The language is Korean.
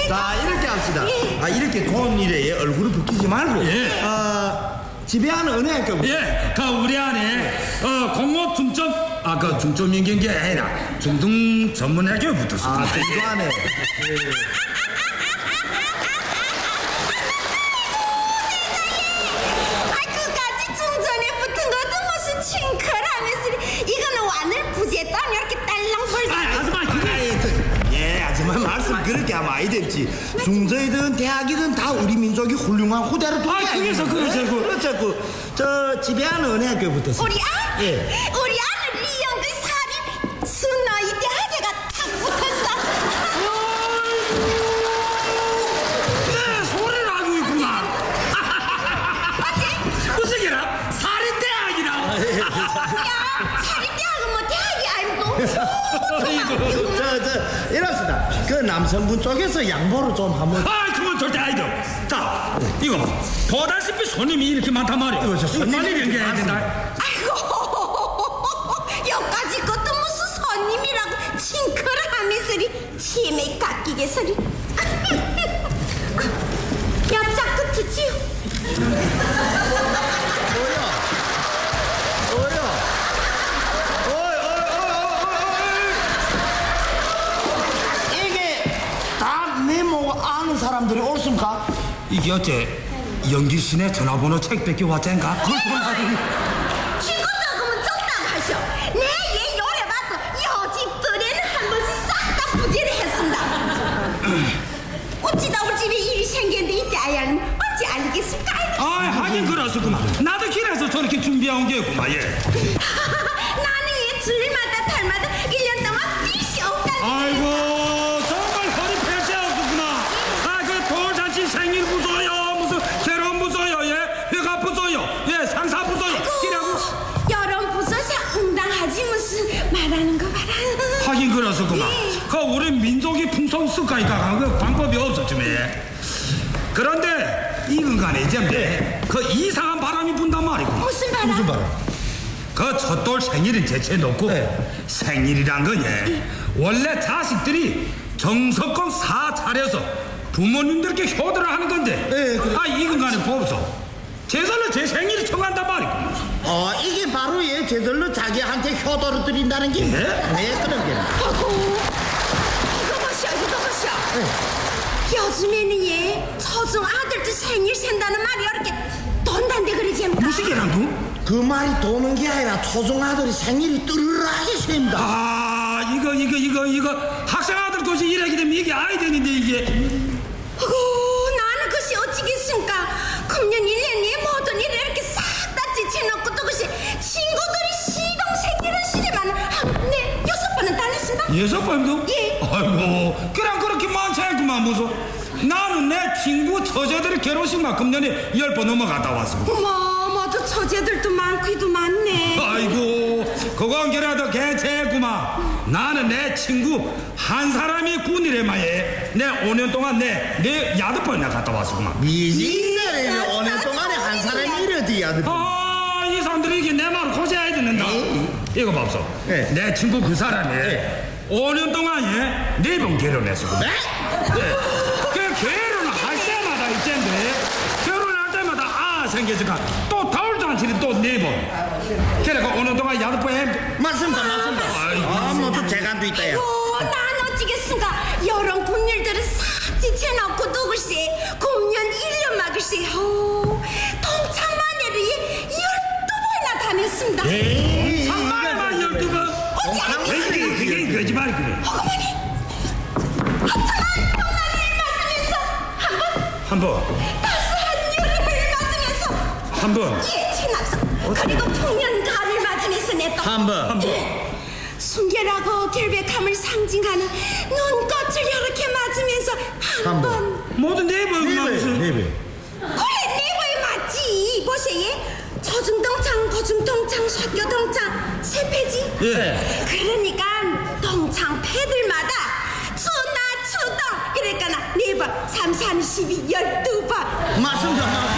자, 이렇게 합시다. 이렇게 돈 일에 얼굴을 붓기지 말고. 집에 하는 은행학교. 예, 그 우리 안에 공모 중점 그 중점 연계인 게 아니라 중등 전문학교 붙었어. 이거 안에. 그까지 중전에 붙은 것도 무슨 칭크라면서 이거는 완을 부재다 이렇게 딸랑 벌써. 아줌마 그게 아줌마 말씀 그렇게 하면 아이 됐지. 중저이든 대학이든 다 우리 민족이 훌륭한 후대로 두게. 그래서 그렇죠. 저 집에 하는 은행학교 붙었어. 우리 아? 예. 우리 아는 리영그 살이 순나이 대학에가 탁 붙었어. 내 소리를 하고 있구나. 어째? 무슨 게라? 살인대학이라. 야, 살인대학은 뭐 대학이 아니고. 이럽시다. 그 남성분 쪽에서 양보를 좀 한번. 그건 절대 아니죠. 자, 이거 봐. 보다시피 손님이 이렇게 많단 말이야. 이거 빨리 연계해야 된다. 아이고, 여기까지 것도 무슨 손님이라고 칭크를 하면서리 치매 깎이게 소리. 옆자 끝이지요. 이게 다 메모 아는 사람들이 옳습니까? 이게 어째 연기신의 전화번호 책 뺏겨 왔잖가? 친구들 그러면 적당하셔. 내 얘 요래 봐도 여집들에는 한 번씩 싹 다 부재를 했습니다. 어찌다 우리 집에 일이 생겼는데 이때 아야는 어찌 알겠습니까? 하긴 그렇구만. 나도 길에서 저렇게 준비해온 게구만. 예. 나는 얘 줄마다 달마다 1년 동안 빚이 없다는. 아이고 정말 허리 펴지 않았구나. 그 돌잔치 생일 부서요, 무슨 결혼 부서요, 예, 회가 부서요, 예, 상사 부서요. 이라고. 여론 부서서 응당하지 무슨 말하는 거 봐라. 하긴 그렇구만. 그 우리 민족이 풍성 습관이니까 그 방법이 없었지만. 그런데 이근간에 이제 그 이상한 바람이 분단 말이고. 무슨 바람? 무슨 바람? 그 첫돌 생일은 제쳐 놓고 생일이란 건 원래 자식들이 정석껏 사 차려서 부모님들께 효도를 하는 건데 그래. 이근간에 보소. 제절로 제 생일을 청한단 말이고. 이게 바로 제절로 자기한테 효도를 드린다는 게. 네, 그런 게. 이거 보시오. 요즘에는 서중 아들도 생일 센다는 말이 이렇게 돈단데 그러지 않나? 무슨 게란도? 그 말이 도는 게 아니라 초중 아들이 생일이 뚜르르하게 셉니다. 이거 학생 아들 것이 이래기 되면 이게 아이들인데 이게. 나는 그것이 어찌겠습니까? 금년 1년에 모든 일을 이렇게 싹 다 지쳐놓고 또 그것이 친구들이 시동 생기는 시대만 네 6번은 다녔습니다. 6번도? 예. 아이고 그냥 그렇게 많지 않구만 무슨. 나는 내 친구 처제들의 결혼식만 금년에 10번 넘어갔다 왔어. 어머 모두 처제들도 많기도 많네. 아이고 그건 그래도 괜찮구만. 나는 내 친구 한 사람이 군이래만 내 5년 동안 내 8번이나 갔다 왔었구만. 미진네 5년 동안에 한 사람이 이래도 야들. 이 사람들이 이게 내 말을 고쳐야 된다. 이거 봐서 내 친구 그 사람이 5년 동안 4번 결혼했었거든. 그 결혼을 할 때마다 있잖데 결혼할 때마다 생겨지니까 또 돌잔치를 또 4번. 그래가 5년 동안 8번 해. 맞습니다. 모두 재간도 있다요. 난 어찌겠습니까? 여러 군일들을 싹 지쳐놓고 누구시 금년 1년 막을시 동창만회를 12번이나 다녔습니다. 상만에만 12번. 그게 거짓말이구나. 어머니 맞으면서 한 번. 따스한 여름을 맞으면서 한 번. 최납성 그리고 풍년가을 맞으면서 냈던 한 번. 순결하고 결백함을 상징하는 눈꽃을 이렇게 맞으면서 한 번. 모두 4번이구만 무슨. 네 배. 그래 네번이 맞지. 보세요. 저중동창, 고중동창, 쇠교동창 세 패지. 그러니까 동창 패들마다 추나 추동 이러니까 4번 3, 4, 12, 12번. 맞습니다.